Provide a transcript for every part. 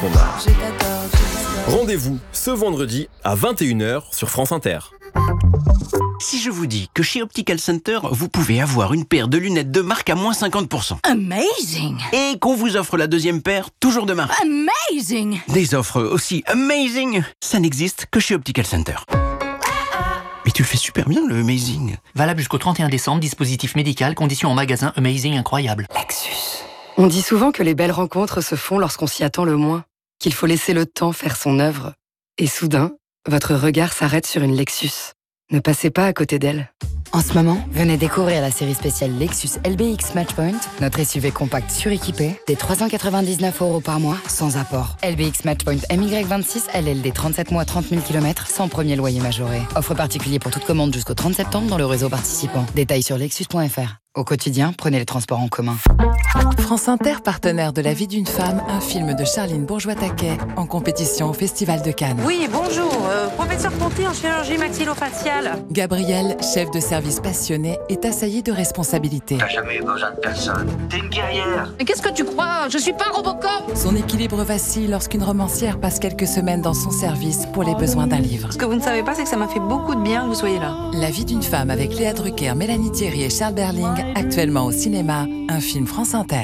Rendez-vous ce vendredi à 21h sur France Inter. Si je vous dis que chez Optical Center, vous pouvez avoir une paire de lunettes de marque à moins 50%. Amazing! Et qu'on vous offre la deuxième paire, toujours de marque. Amazing! Des offres aussi amazing, ça n'existe que chez Optical Center. Mais tu le fais super bien, le amazing. Valable jusqu'au 31 décembre, dispositif médical, conditions en magasin, amazing incroyable. Lexus. On dit souvent que les belles rencontres se font lorsqu'on s'y attend le moins, qu'il faut laisser le temps faire son œuvre. Et soudain, votre regard s'arrête sur une Lexus. Ne passez pas à côté d'elle. En ce moment, venez découvrir la série spéciale Lexus LBX Matchpoint, notre SUV compact suréquipé, des 399 € par mois, sans apport. LBX Matchpoint MY26, LLD 37 mois 30 000 km, sans premier loyer majoré. Offre particulier pour toute commande jusqu'au 30 septembre dans le réseau participant. Détails sur lexus.fr. Au quotidien, prenez les transports en commun. France Inter, partenaire de La vie d'une femme, un film de Charline Bourgeois-Taquet, en compétition au Festival de Cannes. Oui, bonjour, professeur Ponty en chirurgie maxillofaciale. Gabriel, chef de service passionné, est assailli de responsabilités. T'as jamais eu besoin de personne. T'es une guerrière. Mais qu'est-ce que tu crois? Je suis pas Robocop. Son équilibre vacille lorsqu'une romancière passe quelques semaines dans son service pour les besoins d'un livre. Ce que vous ne savez pas, c'est que ça m'a fait beaucoup de bien que vous soyez là. La vie d'une femme avec Léa Drucker, Mélanie Thierry et Charles Berling, actuellement au cinéma, un film France Inter.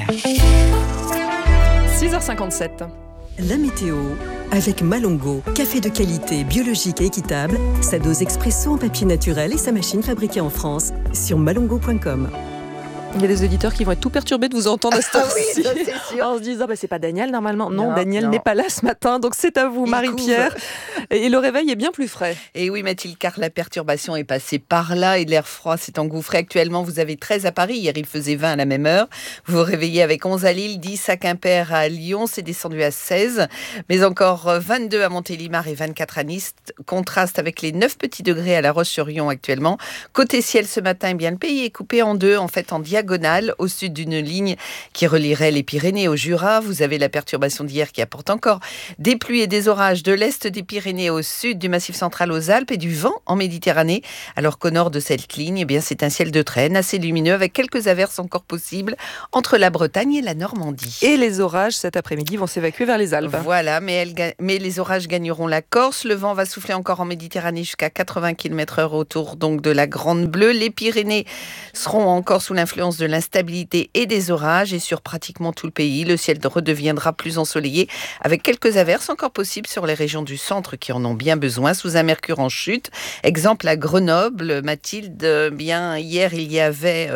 6h57. La météo avec Malongo, café de qualité, biologique et équitable, sa dose expresso en papier naturel et sa machine fabriquée en France sur malongo.com. Il y a des auditeurs qui vont être tout perturbés de vous entendre à cette heure-ci. Oui, ça, c'est sûr. En se disant, c'est pas Daniel normalement. Non, Daniel n'est pas là ce matin, donc c'est à vous, Marie-Pierre. Et le réveil est bien plus frais. Et oui, Mathilde, car la perturbation est passée par là et l'air froid s'est engouffré. Actuellement, vous avez 13 à Paris. Hier, il faisait 20 à la même heure. Vous vous réveillez avec 11 à Lille, 10 à Quimper, à Lyon. C'est descendu à 16. Mais encore 22 à Montélimar et 24 à Nice. Contraste avec les 9 petits degrés à La Roche-sur-Yon actuellement. Côté ciel ce matin, eh bien, le pays est coupé en deux, en fait, en diagonale, au sud d'une ligne qui relierait les Pyrénées au Jura. Vous avez la perturbation d'hier qui apporte encore des pluies et des orages de l'est des Pyrénées au sud du Massif central aux Alpes et du vent en Méditerranée. Alors qu'au nord de cette ligne, eh bien, c'est un ciel de traîne assez lumineux avec quelques averses encore possibles entre la Bretagne et la Normandie. Et les orages cet après-midi vont s'évacuer vers les Alpes. Voilà, mais les orages gagneront la Corse. Le vent va souffler encore en Méditerranée jusqu'à 80 km/h autour donc de la Grande Bleue. Les Pyrénées seront encore sous l'influence de l'instabilité et des orages et sur pratiquement tout le pays, le ciel redeviendra plus ensoleillé avec quelques averses encore possibles sur les régions du centre qui en ont bien besoin sous un mercure en chute. Exemple à Grenoble, Mathilde, bien hier il y avait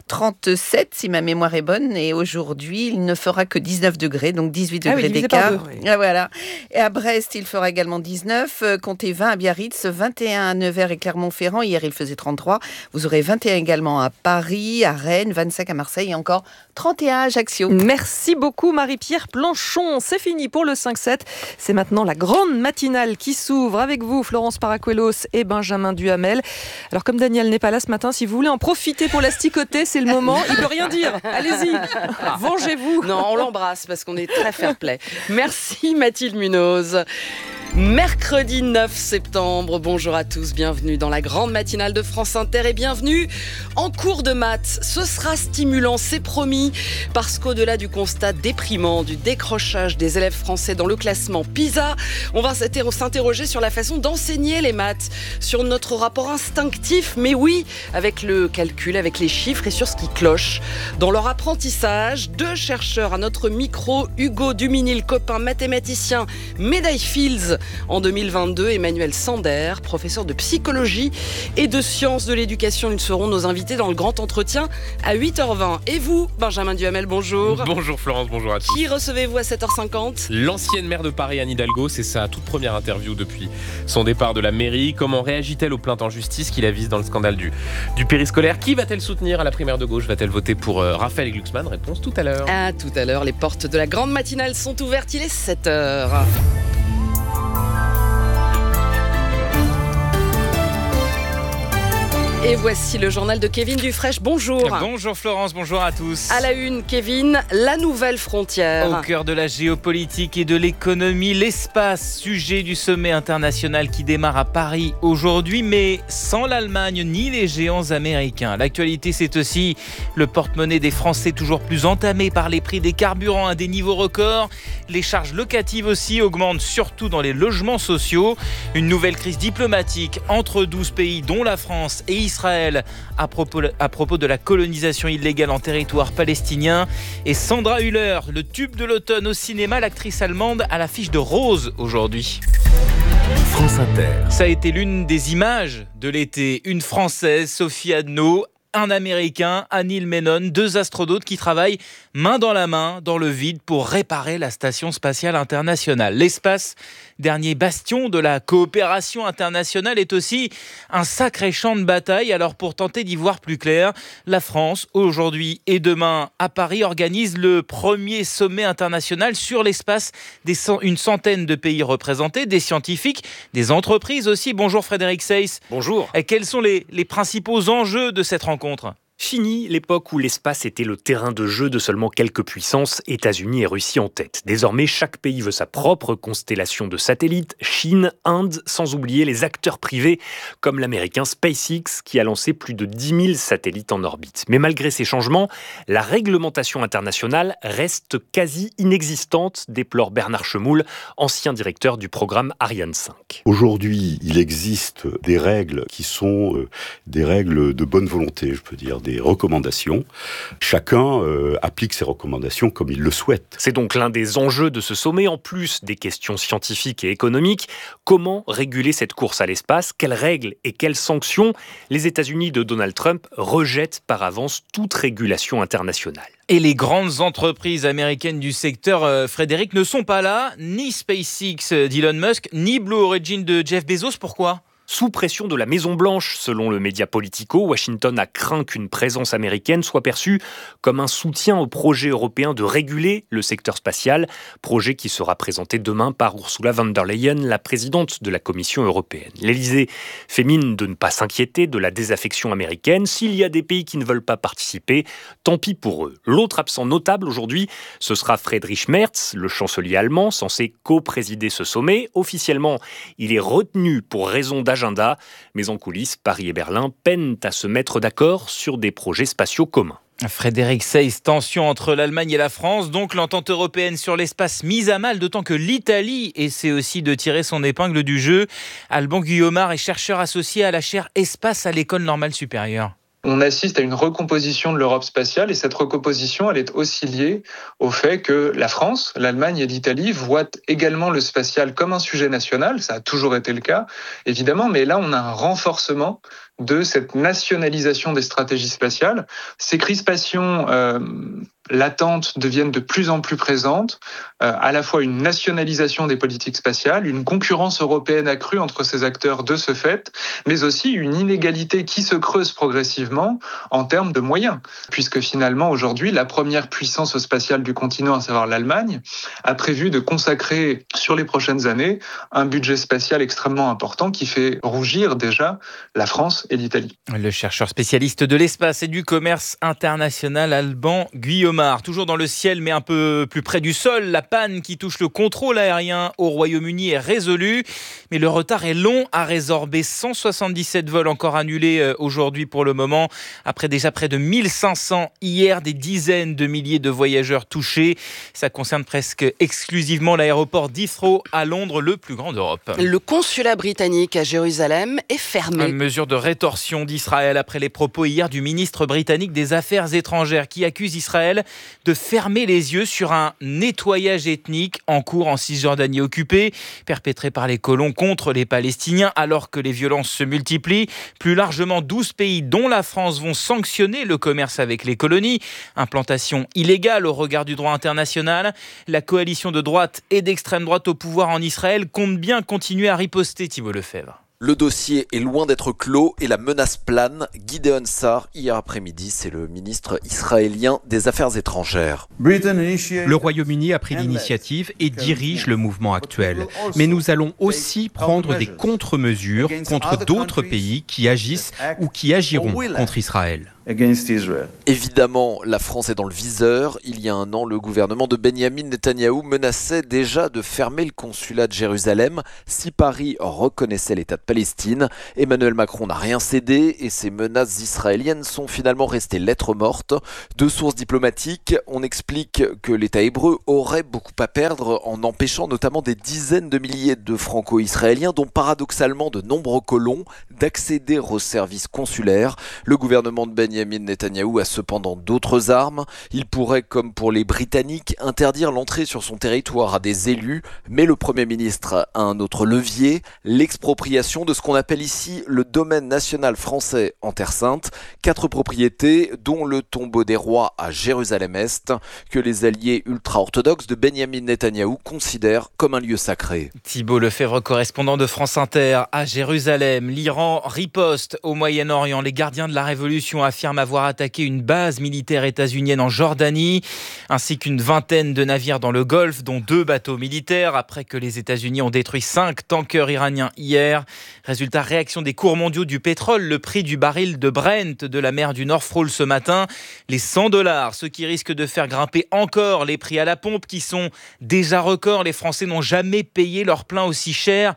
37 si ma mémoire est bonne et aujourd'hui il ne fera que 19 degrés, donc 18 degrés d'écart. Voilà. Et à Brest il fera également 19, comptez 20 à Biarritz, 21 à Nevers et Clermont-Ferrand, hier il faisait 33, vous aurez 21 également à Paris, à Rennes, 25 à Marseille et encore 31 à Ajaccio. Merci beaucoup Marie-Pierre Planchon. C'est fini pour le 5-7. C'est maintenant la grande matinale qui s'ouvre avec vous, Florence Paracuelos et Benjamin Duhamel. Alors comme Daniel n'est pas là ce matin, si vous voulez en profiter pour l'asticoter, c'est le moment. Il ne peut rien dire. Allez-y, vengez-vous. Non, on l'embrasse parce qu'on est très fair-play. Merci Mathilde Munoz. Mercredi 9 septembre, bonjour à tous, bienvenue dans la grande matinale de France Inter et bienvenue en cours de maths. Ce sera stimulant, c'est promis, parce qu'au-delà du constat déprimant du décrochage des élèves français dans le classement PISA, on va s'interroger sur la façon d'enseigner les maths, sur notre rapport instinctif, mais oui, avec le calcul, avec les chiffres et sur ce qui cloche. Dans leur apprentissage, 2 chercheurs à notre micro, Hugo Duminil, copain mathématicien, médaille Fields en 2022, Emmanuel Sander, professeur de psychologie et de sciences de l'éducation. Ils seront nos invités dans le grand entretien à 8h20. Et vous, Benjamin Duhamel, bonjour. Bonjour Florence, bonjour à tous. Qui recevez-vous à 7h50 ? L'ancienne maire de Paris, Anne Hidalgo, c'est sa toute première interview depuis son départ de la mairie. Comment réagit-elle aux plaintes en justice qui la visent dans le scandale du périscolaire ? Qui va-t-elle soutenir à la primaire de gauche ? Va-t-elle voter pour Raphaël Glucksmann ? Réponse tout à l'heure. À tout à l'heure, les portes de la grande matinale sont ouvertes, il est 7h. Et voici le journal de Kevin Dufresne. Bonjour. Bonjour Florence, bonjour à tous. À la une, Kevin, la nouvelle frontière. Au cœur de la géopolitique et de l'économie, l'espace, sujet du sommet international qui démarre à Paris aujourd'hui, mais sans l'Allemagne ni les géants américains. L'actualité, c'est aussi le porte-monnaie des Français toujours plus entamé par les prix des carburants à des niveaux records. Les charges locatives aussi augmentent, surtout dans les logements sociaux. Une nouvelle crise diplomatique entre 12 pays, dont la France et Israël, à propos de la colonisation illégale en territoire palestinien. Et Sandra Hüller, le tube de l'automne au cinéma, l'actrice allemande à l'affiche de Rose aujourd'hui. France Inter. Ça a été l'une des images de l'été. Une Française, Sophie Adno, un Américain, Anil Menon, 2 astronautes qui travaillent main dans la main dans le vide pour réparer la Station spatiale internationale. L'espace, dernier bastion de la coopération internationale, est aussi un sacré champ de bataille. Alors pour tenter d'y voir plus clair, la France, aujourd'hui et demain à Paris, organise le premier sommet international sur l'espace. Une centaine de pays représentés, des scientifiques, des entreprises aussi. Bonjour Frédéric Seyss. Bonjour. Et quels sont les principaux enjeux de cette rencontre ? Fini l'époque où l'espace était le terrain de jeu de seulement quelques puissances, États-Unis et Russie en tête. Désormais, chaque pays veut sa propre constellation de satellites, Chine, Inde, sans oublier les acteurs privés comme l'américain SpaceX qui a lancé plus de 10 000 satellites en orbite. Mais malgré ces changements, la réglementation internationale reste quasi inexistante, déplore Bernard Chemoul, ancien directeur du programme Ariane 5. Aujourd'hui, il existe des règles qui sont des règles de bonne volonté, je peux dire, des recommandations. Chacun applique ces recommandations comme il le souhaite. C'est donc l'un des enjeux de ce sommet, en plus des questions scientifiques et économiques. Comment réguler cette course à l'espace ? Quelles règles et quelles sanctions ? Les États-Unis de Donald Trump rejettent par avance toute régulation internationale. Et les grandes entreprises américaines du secteur, Frédéric, ne sont pas là, ni SpaceX d'Elon Musk, ni Blue Origin de Jeff Bezos. Pourquoi ? Sous pression de la Maison-Blanche, selon le média Politico, Washington a craint qu'une présence américaine soit perçue comme un soutien au projet européen de réguler le secteur spatial, projet qui sera présenté demain par Ursula von der Leyen, la présidente de la Commission européenne. L'Élysée fait mine de ne pas s'inquiéter de la désaffection américaine. S'il y a des pays qui ne veulent pas participer, tant pis pour eux. L'autre absent notable aujourd'hui, ce sera Friedrich Merz, le chancelier allemand, censé co-présider ce sommet. Officiellement, il est retenu pour raison d'agenda, mais en coulisses, Paris et Berlin peinent à se mettre d'accord sur des projets spatiaux communs. Frédéric Seyss, tension entre l'Allemagne et la France, donc l'entente européenne sur l'espace mise à mal, d'autant que l'Italie essaie aussi de tirer son épingle du jeu. Alban Guillaumard est chercheur associé à la chaire Espace à l'École normale supérieure. On assiste à une recomposition de l'Europe spatiale et cette recomposition, elle est aussi liée au fait que la France, l'Allemagne et l'Italie voient également le spatial comme un sujet national. Ça a toujours été le cas, évidemment, mais là, on a un renforcement de cette nationalisation des stratégies spatiales. Ces crispations latentes deviennent de plus en plus présentes, à la fois une nationalisation des politiques spatiales, une concurrence européenne accrue entre ces acteurs de ce fait, mais aussi une inégalité qui se creuse progressivement en termes de moyens, puisque finalement aujourd'hui la première puissance spatiale du continent, à savoir l'Allemagne, a prévu de consacrer sur les prochaines années un budget spatial extrêmement important qui fait rougir déjà la France et l'Italie. Le chercheur spécialiste de l'espace et du commerce international Alban Guillaumard. Toujours dans le ciel mais un peu plus près du sol, la panne qui touche le contrôle aérien au Royaume-Uni est résolue, mais le retard est long à résorber. 177 vols encore annulés aujourd'hui pour le moment, après déjà près de 1500 hier, des dizaines de milliers de voyageurs touchés. Ça concerne presque exclusivement l'aéroport d'Heathrow à Londres, le plus grand d'Europe. Le consulat britannique à Jérusalem est fermé. Une mesure de rétorsion d'Israël après les propos hier du ministre britannique des Affaires étrangères qui accuse Israël de fermer les yeux sur un nettoyage ethnique en cours en Cisjordanie occupée, perpétré par les colons contre les Palestiniens alors que les violences se multiplient. Plus largement, 12 pays dont la France vont sanctionner le commerce avec les colonies. Implantation illégale au regard du droit international. La coalition de droite et d'extrême droite au pouvoir en Israël compte bien continuer à riposter, Thibault Lefebvre. Le dossier est loin d'être clos et la menace plane. Gideon Sa'ar, hier après-midi, c'est le ministre israélien des Affaires étrangères. Le Royaume-Uni a pris l'initiative et dirige le mouvement actuel. Mais nous allons aussi prendre des contre-mesures contre d'autres pays qui agissent ou qui agiront contre Israël. Évidemment, la France est dans le viseur. Il y a un an, le gouvernement de Benyamin Netanyahou menaçait déjà de fermer le consulat de Jérusalem si Paris reconnaissait l'État de Palestine. Emmanuel Macron n'a rien cédé et ces menaces israéliennes sont finalement restées lettres mortes. De sources diplomatiques, on explique que l'État hébreu aurait beaucoup à perdre en empêchant notamment des dizaines de milliers de franco-israéliens, dont paradoxalement de nombreux colons, d'accéder aux services consulaires. Le gouvernement de Benyamin Netanyahou a cependant d'autres armes. Il pourrait, comme pour les Britanniques, interdire l'entrée sur son territoire à des élus, mais le Premier ministre a un autre levier, l'expropriation de ce qu'on appelle ici le domaine national français en Terre Sainte. 4 propriétés, dont le tombeau des rois à Jérusalem-Est, que les alliés ultra-orthodoxes de Benyamin Netanyahou considèrent comme un lieu sacré. Thibault Lefebvre, correspondant de France Inter à Jérusalem. L'Iran riposte au Moyen-Orient. Les gardiens de la Révolution affirment avoir attaqué une base militaire états-unienne en Jordanie, ainsi qu'une vingtaine de navires dans le Golfe, dont 2 bateaux militaires, après que les États-Unis ont détruit 5 tankers iraniens hier. Résultat, réaction des cours mondiaux du pétrole. Le prix du baril de Brent de la mer du Nord frôle ce matin les $100, ce qui risque de faire grimper encore les prix à la pompe, qui sont déjà records. Les Français n'ont jamais payé leur plein aussi cher.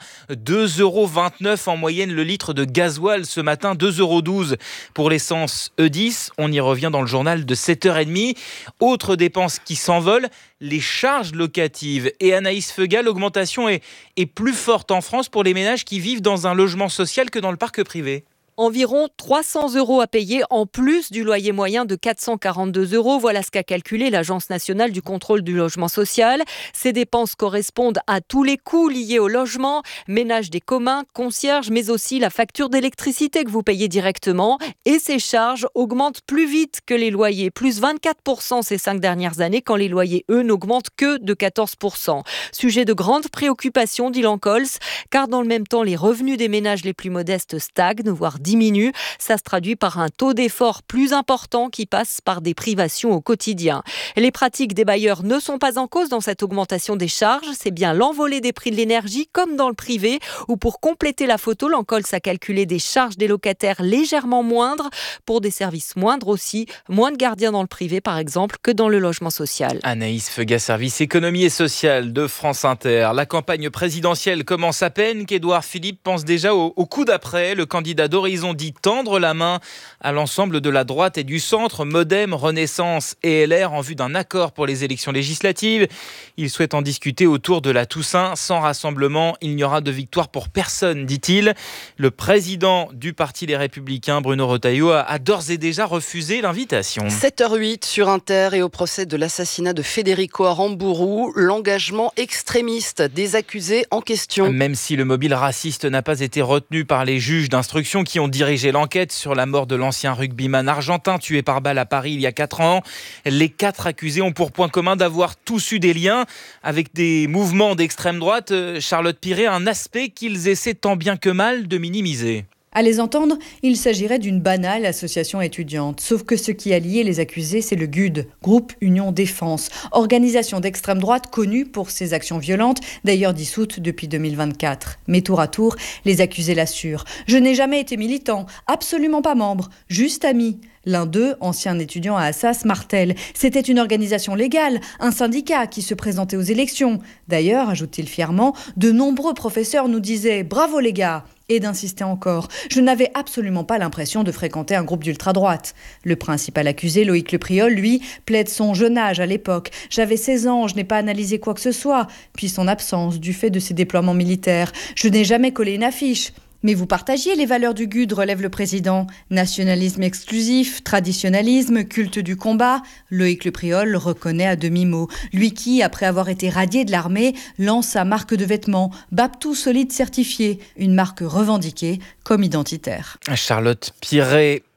2,29 € en moyenne le litre de gasoil ce matin, 2,12 € pour l'essence E10, on y revient dans le journal de 7h30. Autre dépense qui s'envole, les charges locatives. Et Anaïs Feuga, l'augmentation est plus forte en France pour les ménages qui vivent dans un logement social que dans le parc privé. Environ 300 € à payer en plus du loyer moyen de 442 €. Voilà ce qu'a calculé l'Agence nationale du contrôle du logement social. Ces dépenses correspondent à tous les coûts liés au logement, ménage des communs, concierge, mais aussi la facture d'électricité que vous payez directement. Et ces charges augmentent plus vite que les loyers, plus 24% ces 5 dernières années, quand les loyers, eux, n'augmentent que de 14%. Sujet de grande préoccupation, dit Lancols, car dans le même temps, les revenus des ménages les plus modestes stagnent, voire diminue. Ça se traduit par un taux d'effort plus important qui passe par des privations au quotidien. Les pratiques des bailleurs ne sont pas en cause dans cette augmentation des charges. C'est bien l'envolée des prix de l'énergie, comme dans le privé, où pour compléter la photo, Lancols a calculé des charges des locataires légèrement moindres pour des services moindres aussi. Moins de gardiens dans le privé, par exemple, que dans le logement social. Anaïs Feuga, service économie et social de France Inter. La campagne présidentielle commence à peine qu'Édouard Philippe pense déjà au coup d'après. Le candidat d'Horizon dit tendre la main à l'ensemble de la droite et du centre, Modem, Renaissance et LR, en vue d'un accord pour les élections législatives. Il souhaite en discuter autour de la Toussaint. Sans rassemblement, il n'y aura de victoire pour personne, dit-il. Le président du Parti Les Républicains, Bruno Retailleau, a d'ores et déjà refusé l'invitation. 7h08 sur Inter, et au procès de l'assassinat de Federico Aramburu, l'engagement extrémiste des accusés en question. Même si le mobile raciste n'a pas été retenu par les juges d'instruction qui ont dirigé l'enquête sur la mort de l'ancien rugbyman argentin tué par balle à Paris il y a 4 ans, les 4 accusés ont pour point commun d'avoir tous eu des liens avec des mouvements d'extrême droite. Charlotte Piré, un aspect qu'ils essaient tant bien que mal de minimiser. À les entendre, il s'agirait d'une banale association étudiante. Sauf que ce qui a lié les accusés, c'est le GUD, Groupe Union Défense, organisation d'extrême droite connue pour ses actions violentes, d'ailleurs dissoute depuis 2024. Mais tour à tour, les accusés l'assurent. Je n'ai jamais été militant, absolument pas membre, juste ami. L'un d'eux, ancien étudiant à Assas, martèle. C'était une organisation légale, un syndicat qui se présentait aux élections. D'ailleurs, ajoute-t-il fièrement, de nombreux professeurs nous disaient « Bravo les gars !» et d'insister encore. Je n'avais absolument pas l'impression de fréquenter un groupe d'ultra-droite. Le principal accusé, Loïc Lepriol, lui, plaide son jeune âge à l'époque. J'avais 16 ans, je n'ai pas analysé quoi que ce soit. Puis son absence du fait de ses déploiements militaires. Je n'ai jamais collé une affiche. Mais vous partagiez les valeurs du GUD, relève le président. Nationalisme exclusif, traditionnalisme, culte du combat. Loïc Lepriol le reconnaît à demi-mot. Lui qui, après avoir été radié de l'armée, lance sa marque de vêtements, Baptou Solide certifié, une marque revendiquée comme identitaire. Charlotte Piré.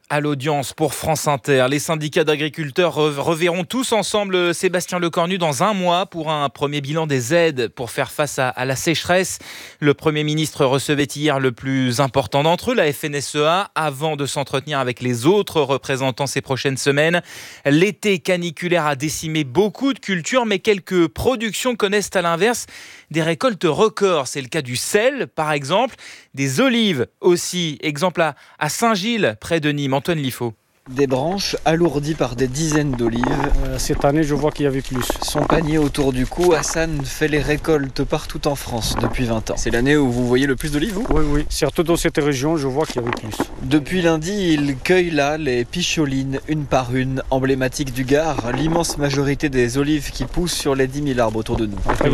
à l'audience pour France Inter. Les syndicats d'agriculteurs reverront tous ensemble Sébastien Lecornu dans un mois pour un premier bilan des aides pour faire face à la sécheresse. Le Premier ministre recevait hier le plus important d'entre eux, la FNSEA, avant de s'entretenir avec les autres représentants ces prochaines semaines. L'été caniculaire a décimé beaucoup de cultures, mais quelques productions connaissent à l'inverse des récoltes records. C'est le cas du sel, par exemple, des olives aussi. Exemple à Saint-Gilles, près de Nîmes. Antoine Liffaut. Des branches alourdies par des dizaines d'olives. Cette année, je vois qu'il y avait plus. Son panier autour du cou, Hassan fait les récoltes partout en France depuis 20 ans. C'est l'année où vous voyez le plus d'olives, vous ? Oui. Surtout dans cette région, je vois qu'il y avait plus. Depuis lundi, il cueille là les picholines, une par une, emblématiques du Gard, l'immense majorité des olives qui poussent sur les 10 000 arbres autour de nous.